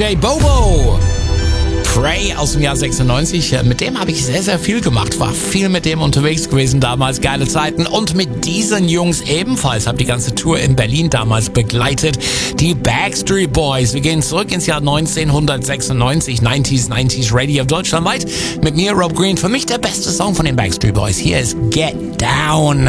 DJ Bobo. Prey aus dem Jahr 96. Mit dem habe ich sehr, sehr viel gemacht. War viel mit dem unterwegs gewesen damals. Geile Zeiten. Und mit diesen Jungs ebenfalls. Habe die ganze Tour in Berlin damals begleitet. Die Backstreet Boys. Wir gehen zurück ins Jahr 1996. 90s Radio deutschlandweit. Mit mir, Rob Green. Für mich der beste Song von den Backstreet Boys. Hier ist Get Down.